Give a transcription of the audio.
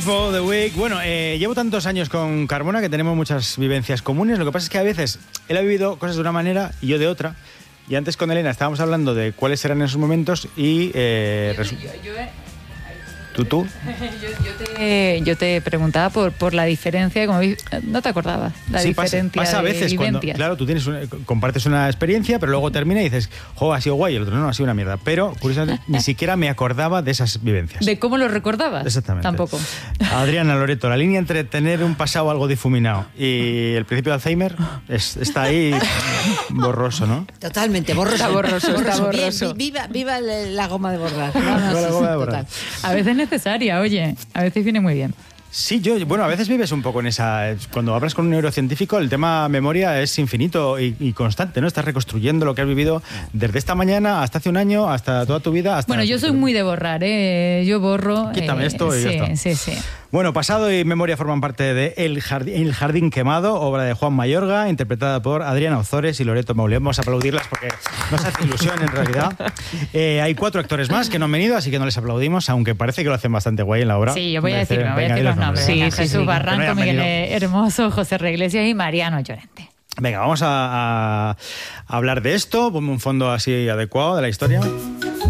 for the Week. Bueno, llevo tantos años con Carmona que tenemos muchas vivencias comunes. Lo que pasa es que a veces él ha vivido cosas de una manera y yo de otra. Y antes con Elena estábamos hablando de cuáles eran esos momentos y... ¿Tú? Yo te preguntaba por la diferencia, como no te acordabas, la diferencia pasa a veces de cuando, vivencias. claro, tú compartes una experiencia, pero luego termina y dices, jo, ha sido guay, el otro no, ha sido una mierda. Pero, curiosamente, ni siquiera me acordaba de esas vivencias. ¿De cómo lo recordabas? Exactamente. Tampoco. Adriana Loreto, la línea entre tener un pasado algo difuminado y el principio de Alzheimer está ahí borroso, ¿no? Totalmente, borroso. Está borroso. Viva la goma de borrar. La goma de borrar. A veces necesaria, oye, a veces viene muy bien. Sí, a veces vives un poco en esa... Cuando hablas con un neurocientífico, el tema memoria es infinito y constante, ¿no? Estás reconstruyendo lo que has vivido desde esta mañana hasta hace un año, hasta toda tu vida. Bueno, yo soy muy de borrar, ¿eh? Yo borro... Quítame esto y ya está. Sí. Bueno, pasado y memoria forman parte de El Jardín Quemado, obra de Juan Mayorga, interpretada por Adriana Ozores y Loreto Mauleón. Vamos a aplaudirlas porque nos hace ilusión en realidad. Hay 4 actores más que no han venido, así que no les aplaudimos, aunque parece que lo hacen bastante guay en la obra. Sí, yo voy a decir los nombres. Sí, Jesús Barranco, Miguel Hermoso, José Reiglesias y Mariano Llorente. Venga, vamos a hablar de esto. Ponme un fondo así adecuado de la historia.